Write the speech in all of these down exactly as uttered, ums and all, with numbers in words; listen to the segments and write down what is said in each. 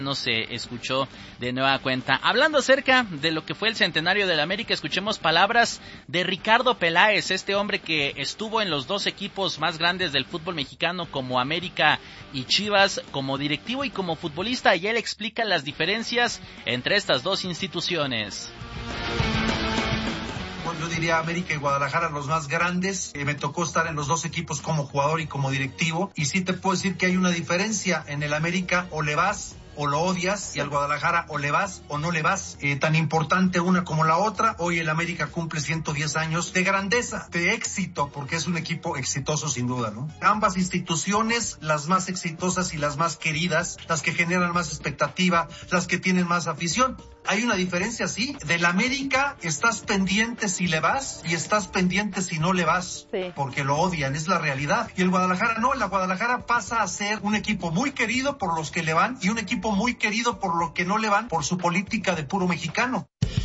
No se escuchó de nueva cuenta. Hablando acerca de lo que fue el centenario del América, escuchemos palabras de Ricardo Peláez, este hombre que estuvo en los dos equipos más grandes del fútbol mexicano como América y Chivas, como directivo y como futbolista, y él explica las diferencias entre estas dos instituciones. Yo diría América y Guadalajara los más grandes. Eh, me tocó estar en los dos equipos como jugador y como directivo, y sí te puedo decir que hay una diferencia. En el América o le vas o lo odias, y al Guadalajara o le vas o no le vas. Eh, tan importante una como la otra. Hoy el América cumple ciento diez años de grandeza, de éxito, porque es un equipo exitoso sin duda, ¿no? Ambas instituciones, las más exitosas y las más queridas, las que generan más expectativa, las que tienen más afición. Hay una diferencia, sí. Del América estás pendiente si le vas y estás pendiente si no le vas, sí, porque lo odian, es la realidad. Y el Guadalajara no, el Guadalajara pasa a ser un equipo muy querido por los que le van y un equipo muy querido por los que no le van, por su política de puro mexicano.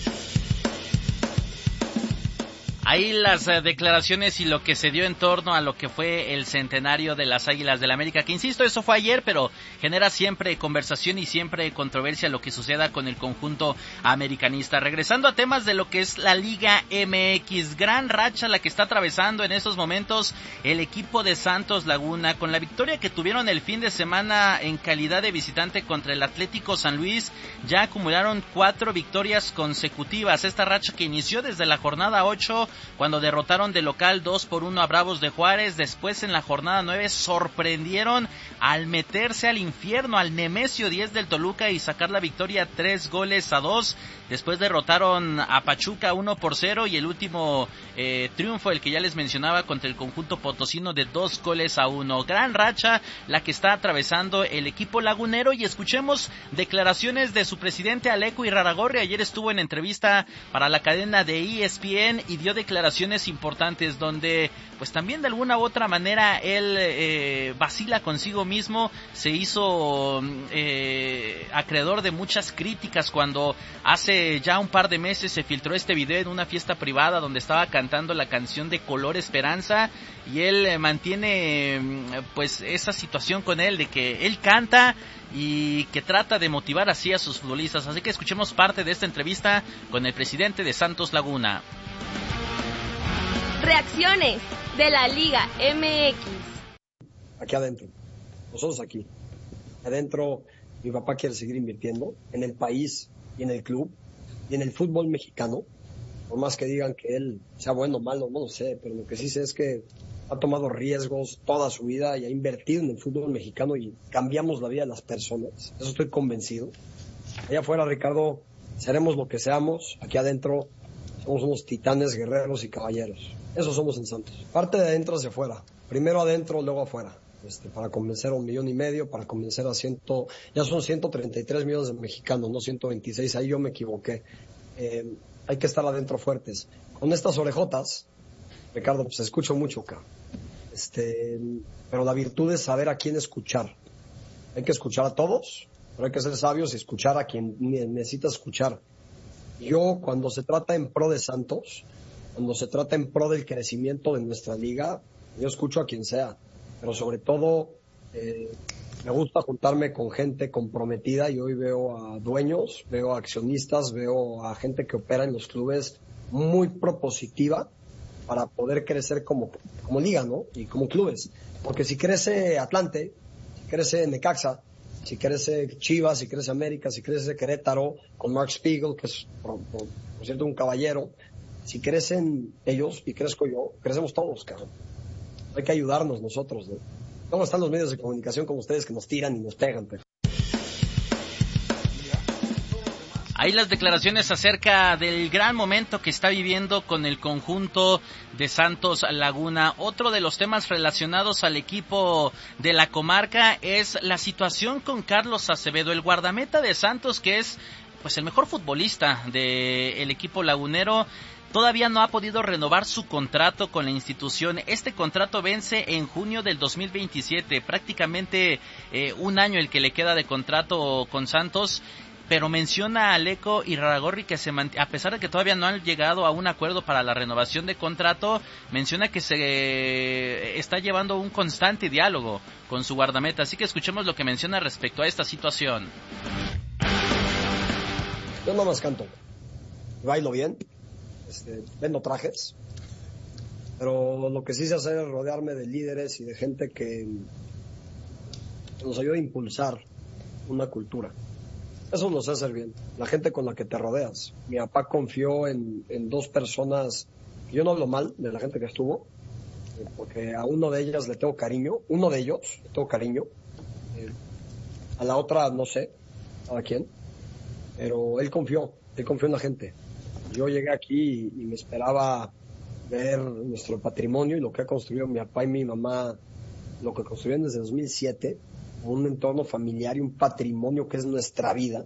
Ahí las eh, declaraciones y lo que se dio en torno a lo que fue el centenario de las Águilas del América, que insisto, eso fue ayer, pero genera siempre conversación y siempre controversia lo que suceda con el conjunto americanista. Regresando a temas de lo que es la Liga M X, gran racha la que está atravesando en estos momentos el equipo de Santos Laguna, con la victoria que tuvieron el fin de semana en calidad de visitante contra el Atlético San Luis. Ya acumularon cuatro victorias consecutivas, esta racha que inició desde la jornada ocho, cuando derrotaron de local dos por uno a Bravos de Juárez. Después en la jornada nueve sorprendieron al meterse al infierno al Nemesio diez del Toluca y sacar la victoria tres goles a dos. Después derrotaron a Pachuca uno por cero y el último eh, triunfo, el que ya les mencionaba, contra el conjunto potosino de dos goles a uno. Gran racha la que está atravesando el equipo lagunero, y escuchemos declaraciones de su presidente Aleco Irarrágorri. Ayer estuvo en entrevista para la cadena de E S P N y dio declaraciones importantes donde pues también de alguna u otra manera él eh, vacila consigo mismo. Se hizo eh, acreedor de muchas críticas cuando hace ya un par de meses se filtró este video en una fiesta privada donde estaba cantando la canción de Color Esperanza, y él eh, mantiene pues esa situación con él de que él canta y que trata de motivar así a sus futbolistas. Así que escuchemos parte de esta entrevista con el presidente de Santos Laguna. Reacciones de la Liga M X. Aquí adentro, nosotros aquí. Adentro, mi papá quiere seguir invirtiendo en el país y en el club y en el fútbol mexicano. Por más que digan que él sea bueno o malo, no lo sé, pero lo que sí sé es que ha tomado riesgos toda su vida y ha invertido en el fútbol mexicano y cambiamos la vida de las personas. Eso estoy convencido. Allá afuera, Ricardo, seremos lo que seamos. Aquí adentro somos unos titanes, guerreros y caballeros. Eso somos en Santos. Parte de adentro hacia afuera. Primero adentro, luego afuera. Este, para convencer a un millón y medio, para convencer a ciento, ya son ciento treinta y tres millones de mexicanos, no ciento veintiséis, ahí yo me equivoqué. Eh, hay que estar adentro fuertes. Con estas orejotas, Ricardo, pues escucho mucho acá. Este, pero la virtud es saber a quién escuchar. Hay que escuchar a todos, pero hay que ser sabios y escuchar a quien necesita escuchar. Yo, cuando se trata en pro de Santos, cuando se trata en pro del crecimiento de nuestra liga, yo escucho a quien sea. Pero sobre todo eh, me gusta juntarme con gente comprometida, y hoy veo a dueños, veo a accionistas, veo a gente que opera en los clubes muy propositiva para poder crecer como, como liga, ¿no? Y como clubes. Porque si crece Atlante, si crece Necaxa, si crece Chivas, si crece América, si crece Querétaro, con Mark Spiegel, que es, por, por, por cierto, un caballero, si crecen ellos y crezco yo, crecemos todos, cabrón. Hay que ayudarnos nosotros, ¿no? ¿Cómo están los medios de comunicación como ustedes que nos tiran y nos pegan? Pero... Ahí las declaraciones acerca del gran momento que está viviendo con el conjunto de Santos Laguna. Otro de los temas relacionados al equipo de la comarca es la situación con Carlos Acevedo, el guardameta de Santos, que es pues el mejor futbolista del equipo lagunero. Todavía no ha podido renovar su contrato con la institución. Este contrato vence en junio del dos mil veintisiete, prácticamente eh, un año el que le queda de contrato con Santos. Pero menciona a Aleco Irarrágorri que se mant- a pesar de que todavía no han llegado a un acuerdo para la renovación de contrato, menciona que se eh, está llevando un constante diálogo con su guardameta. Así que escuchemos lo que menciona respecto a esta situación. Yo nada más canto, bailo bien, este, vendo trajes, pero lo que sí sé hacer es rodearme de líderes y de gente que nos ayude a impulsar una cultura. Eso lo sé hacer bien, la gente con la que te rodeas. Mi papá confió en, en dos personas, yo no hablo mal de la gente que estuvo, eh, porque a uno de ellas le tengo cariño, uno de ellos le tengo cariño, eh, a la otra no sé, a quién, pero él confió, él confió en la gente. Yo llegué aquí y, y me esperaba ver nuestro patrimonio y lo que ha construido mi papá y mi mamá, lo que construyeron desde dos mil siete, un entorno familiar y un patrimonio que es nuestra vida.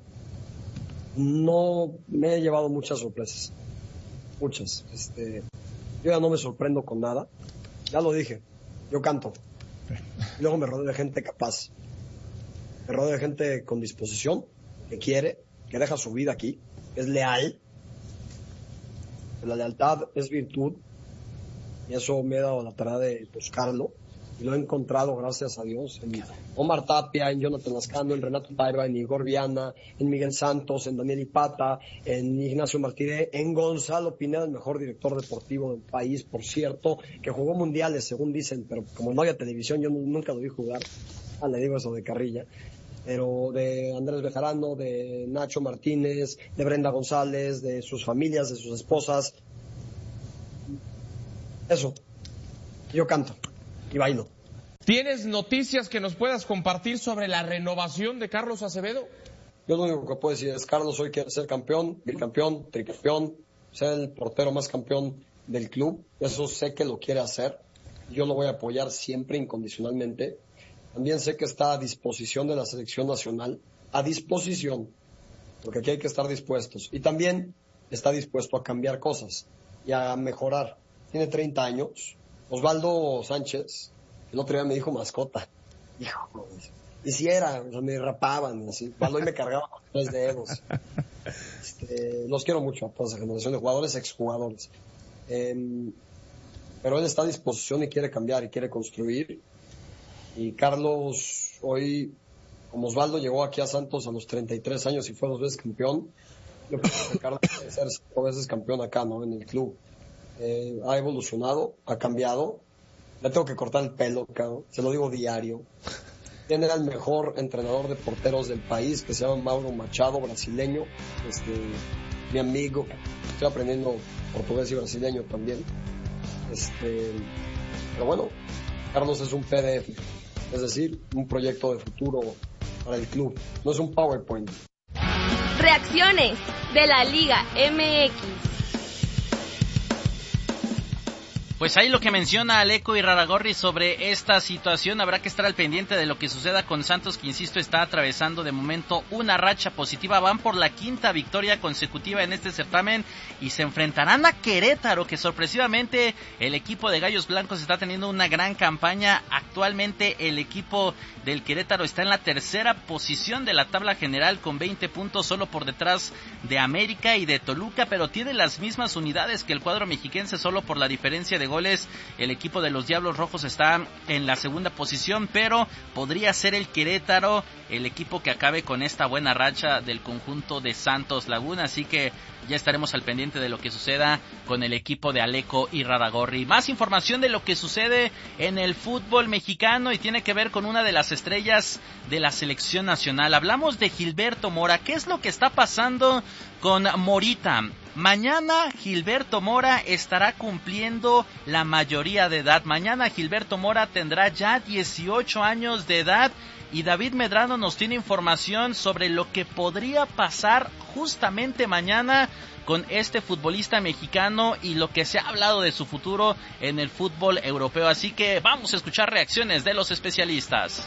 No me he llevado muchas sorpresas, muchas. Este, yo ya no me sorprendo con nada, ya lo dije, yo canto. Y luego me rodeo de gente capaz, me rodeo de gente con disposición, que quiere, que deja su vida aquí, que es leal. La lealtad es virtud y eso me he dado la tarea de buscarlo. Y lo he encontrado, gracias a Dios, en Omar Tapia, en Jonathan Lascano, en Renato Paiva, en Igor Viana, en Miguel Santos, en Daniel Ipata, en Ignacio Martínez, en Gonzalo Pineda, el mejor director deportivo del país, por cierto, que jugó mundiales, según dicen, pero como no había televisión, yo nunca lo vi jugar. Ah, le digo eso de carrilla. Pero de Andrés Bejarano, de Nacho Martínez, de Brenda González, de sus familias, de sus esposas. Eso. Yo canto y bailo. ¿Tienes noticias que nos puedas compartir sobre la renovación de Carlos Acevedo? Yo lo único que puedo decir es, Carlos hoy quiere ser campeón, bicampeón, tricampeón, ser el portero más campeón del club. Eso sé que lo quiere hacer. Yo lo voy a apoyar siempre incondicionalmente. También sé que está a disposición de la selección nacional, a disposición, porque aquí hay que estar dispuestos. Y también está dispuesto a cambiar cosas y a mejorar. Tiene treinta años. Osvaldo Sánchez, el otro día me dijo mascota. Hijo, y si era, o sea, me rapaban, así. Osvaldo y me cargaba con tres dedos. Este, los quiero mucho a toda esa generación de jugadores, exjugadores. Eh, pero él está a disposición y quiere cambiar y quiere construir. Y Carlos, hoy, como Osvaldo llegó aquí a Santos a los treinta y tres años y fue dos veces campeón, yo creo que Carlos puede ser dos veces campeón acá, ¿no? En el club. Eh, ha evolucionado, ha cambiado. Le tengo que cortar el pelo, cabrón. Se lo digo diario. Tiene al mejor entrenador de porteros del país, que se llama Mauro Machado, brasileño. Este, mi amigo. Estoy aprendiendo portugués y brasileño también. Este, pero bueno, Carlos es un P D F, es decir, un proyecto de futuro para el club. No es un PowerPoint. Reacciones de la Liga M X. Pues ahí lo que menciona Aleco Irarrágorri sobre esta situación. Habrá que estar al pendiente de lo que suceda con Santos, que insisto está atravesando de momento una racha positiva. Van por la quinta victoria consecutiva en este certamen y se enfrentarán a Querétaro, que sorpresivamente el equipo de Gallos Blancos está teniendo una gran campaña. Actualmente el equipo del Querétaro está en la tercera posición de la tabla general con veinte puntos, solo por detrás de América y de Toluca, pero tiene las mismas unidades que el cuadro mexiquense, solo por la diferencia de goles. El equipo de los Diablos Rojos está en la segunda posición, pero podría ser el Querétaro el equipo que acabe con esta buena racha del conjunto de Santos Laguna, así que ya estaremos al pendiente de lo que suceda con el equipo de Aleco Irarrágorri. Más información de lo que sucede en el fútbol mexicano y tiene que ver con una de las estrellas de la selección nacional. Hablamos de Gilberto Mora. ¿Qué es lo que está pasando con Morita? Mañana Gilberto Mora estará cumpliendo la mayoría de edad. Mañana Gilberto Mora tendrá ya dieciocho años de edad y David Medrano nos tiene información sobre lo que podría pasar justamente mañana con este futbolista mexicano y lo que se ha hablado de su futuro en el fútbol europeo. Así que vamos a escuchar reacciones de los especialistas.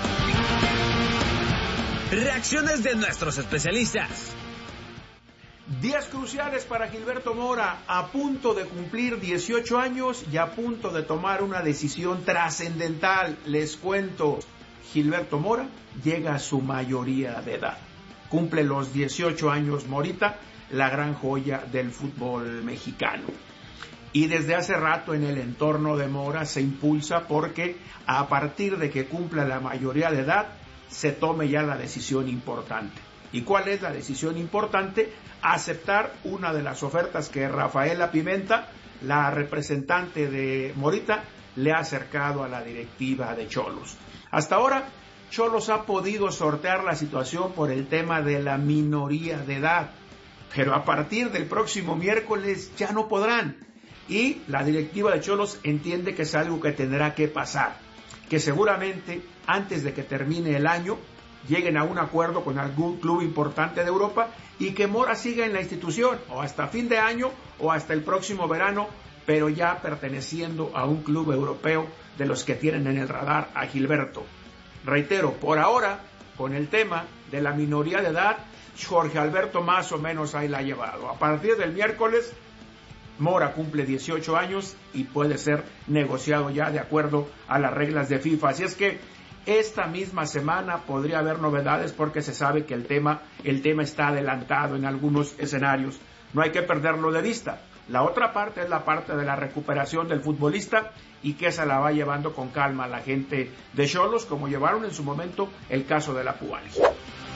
Reacciones de nuestros especialistas. Días cruciales para Gilberto Mora, a punto de cumplir dieciocho años y a punto de tomar una decisión trascendental. Les cuento, Gilberto Mora llega a su mayoría de edad. Cumple los dieciocho años Morita, la gran joya del fútbol mexicano. Y desde hace rato en el entorno de Mora se impulsa porque a partir de que cumpla la mayoría de edad, se tome ya la decisión importante. ¿Y cuál es la decisión importante? Aceptar una de las ofertas que Rafaela Pimenta, la representante de Morita, le ha acercado a la directiva de Xolos. Hasta ahora, Xolos ha podido sortear la situación por el tema de la minoría de edad, pero a partir del próximo miércoles ya no podrán. Y la directiva de Xolos entiende que es algo que tendrá que pasar, que seguramente antes de que termine el año lleguen a un acuerdo con algún club importante de Europa y que Mora siga en la institución o hasta fin de año o hasta el próximo verano, pero ya perteneciendo a un club europeo de los que tienen en el radar a Gilberto. Reitero, por ahora, con el tema de la minoría de edad, Jorge Alberto más o menos ahí la ha llevado. A partir del miércoles, Mora cumple dieciocho años y puede ser negociado ya de acuerdo a las reglas de FIFA. Así es que esta misma semana podría haber novedades porque se sabe que el tema, el tema está adelantado en algunos escenarios. No hay que perderlo de vista. La otra parte es la parte de la recuperación del futbolista y que esa la va llevando con calma la gente de Xolos, como llevaron en su momento el caso de la Puali.